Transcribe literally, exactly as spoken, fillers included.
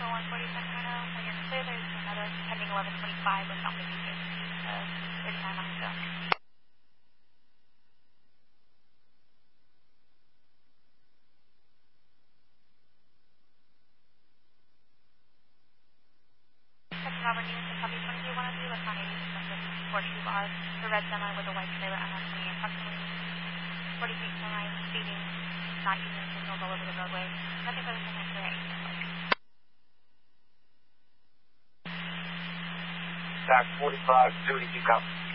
for one forty-seven right now. When you're clear, there's another pending eleven twenty-five with South Pacific. Uh, thirty-nine miles ago. Captain Robert News, the copy twenty-two one oh three, West County, four two bar. The red semi with a white trailer unlocking approximately forty feet from line, speeding, not using signals all over the roadway. Nothing further from here, eight. Back forty-five, two, you copy.